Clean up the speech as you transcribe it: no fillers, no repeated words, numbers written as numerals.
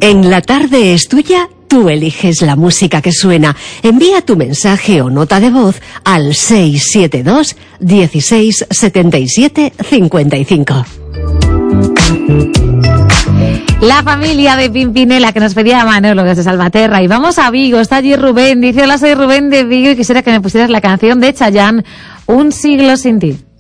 En La Tarde es Tuya, tú eliges la música que suena. Envía tu mensaje o nota de voz al 672 16 77 55. La familia de Pimpinela que nos pedía a Manolo desde Salvaterra. Y vamos a Vigo, está allí Rubén. Dice: hola, soy Rubén de Vigo y quisiera que me pusieras la canción de Chayanne, Un siglo sin ti.